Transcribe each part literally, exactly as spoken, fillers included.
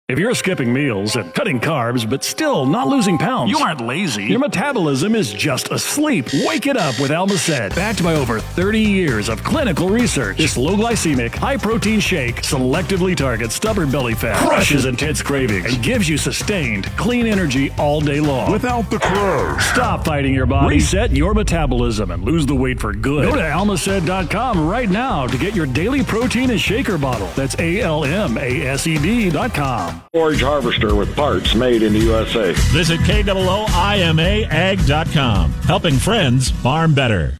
If you're skipping meals and cutting carbs but still not losing pounds, you aren't lazy. Your metabolism is just asleep. Wake it up with Almacet. Backed by over thirty years of clinical research, this low-glycemic, high-protein shake selectively targets stubborn belly fat, crushes intense cravings, and gives you sustained, clean energy all day long. Without the crash. Stop fighting your body. Reset your metabolism and lose the weight for good. Go to almacet dot com right now to get your daily protein and shaker bottle. That's A L M A S E D dot com. Forage harvester with parts made in the U S A. Visit K O O I M A ag dot com. Helping friends farm better.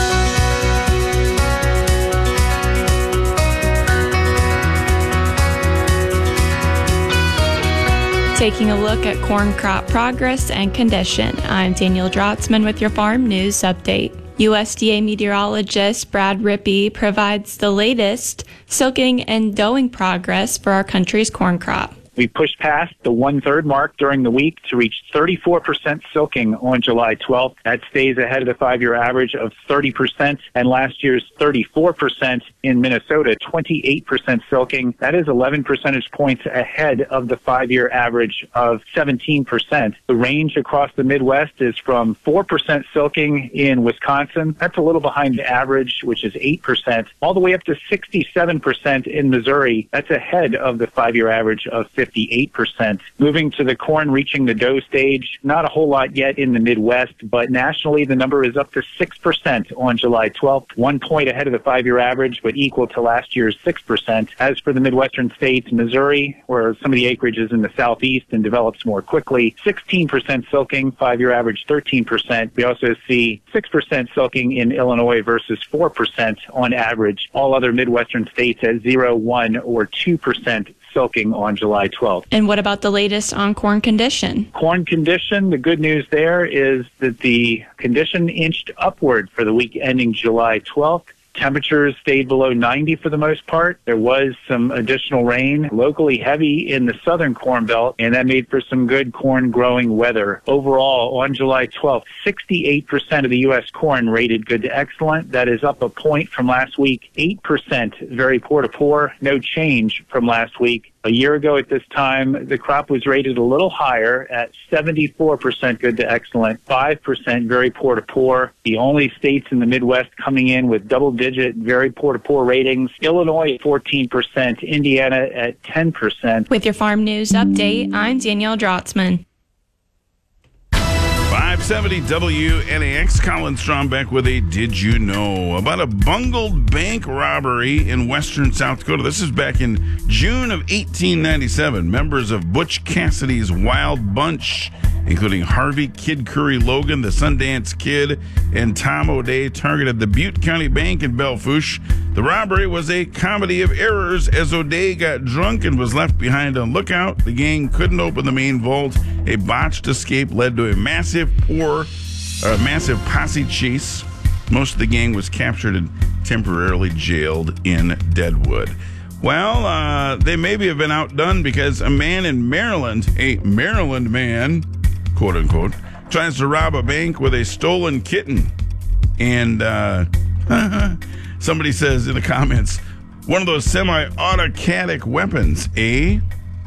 Taking a look at corn crop progress and condition. I'm Daniel Drotzman with your Farm News Update. U S D A meteorologist Brad Rippey provides the latest silking and doughing progress for our country's corn crop. We pushed past the one-third mark during the week to reach thirty-four percent silking on July twelfth. That stays ahead of the five-year average of thirty percent, and last year's thirty-four percent in Minnesota, twenty-eight percent silking. That is eleven percentage points ahead of the five-year average of seventeen percent. The range across the Midwest is from four percent silking in Wisconsin. That's a little behind the average, which is eight percent, all the way up to sixty-seven percent in Missouri. That's ahead of the five-year average of fifty-eight percent. Moving to the corn reaching the dough stage, not a whole lot yet in the Midwest, but nationally the number is up to six percent on July twelfth, one point ahead of the five-year average, but equal to last year's six percent. As for the Midwestern states, Missouri, where some of the acreage is in the southeast and develops more quickly, sixteen percent silking, five-year average thirteen percent. We also see six percent silking in Illinois versus four percent on average. All other Midwestern states at zero, one, or two percent silking on July twelfth. And what about the latest on corn condition? Corn condition, the good news there is that the condition inched upward for the week ending July twelfth. Temperatures stayed below ninety for the most part. There was some additional rain, locally heavy in the southern corn belt, and that made for some good corn growing weather. Overall, on July twelfth, sixty-eight percent of the U S corn rated good to excellent. That is up a point from last week. eight percent very poor to poor. No change from last week. A year ago at this time, the crop was rated a little higher at seventy-four percent good to excellent, five percent very poor to poor. The only states in the Midwest coming in with double-digit very poor to poor ratings, Illinois at fourteen percent, Indiana at ten percent. With your Farm News Update, I'm Danielle Drotzman. five seventy W N A X, Colin Strombeck with a Did You Know about a bungled bank robbery in western South Dakota. This is back in June of eighteen ninety-seven. Members of Butch Cassidy's Wild Bunch, including Harvey Kid Curry Logan, the Sundance Kid, and Tom O'Day, targeted the Butte County Bank in Belle Fourche. The robbery was a comedy of errors as O'Day got drunk and was left behind on lookout. The gang couldn't open the main vault. A botched escape led to a massive pour, a massive posse chase. Most of the gang was captured and temporarily jailed in Deadwood. Well, uh, they maybe have been outdone because a man in Maryland, a Maryland man, quote unquote, tries to rob a bank with a stolen kitten. And uh, somebody says in the comments, one of those semi-automatic weapons, eh?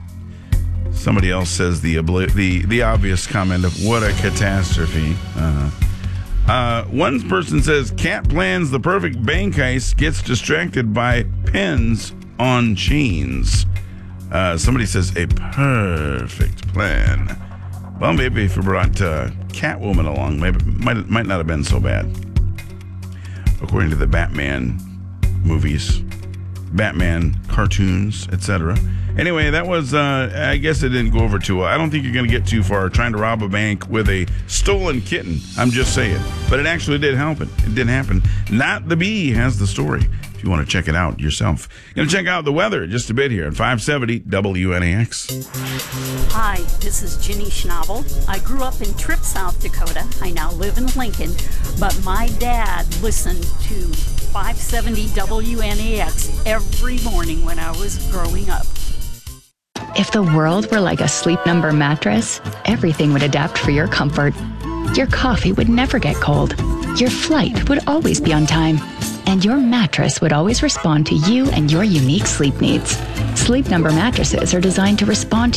Somebody else says the the the obvious comment of what a catastrophe. Uh, uh, one person says cat plans the perfect bank heist, gets distracted by pens on chains. Uh, somebody says a perfect plan. Well, maybe if we brought uh, Catwoman along, maybe might might not have been so bad. According to the Batman movies, Batman cartoons, et cetera. Anyway, that was, uh, I guess it didn't go over too well. I don't think you're going to get too far trying to rob a bank with a stolen kitten. I'm just saying. But it actually did happen. It did happen. Not the Bee has the story, if you want to check it out yourself. Going to check out the weather just a bit here at five seventy W N A X. Hi, this is Ginny Schnabel. I grew up in Tripp, South Dakota. I now live in Lincoln. But my dad listened to five seventy W N A X every morning when I was growing up. If the world were like a Sleep Number mattress, everything would adapt for your comfort. Your coffee would never get cold. Your flight would always be on time. And your mattress would always respond to you and your unique sleep needs. Sleep Number mattresses are designed to respond to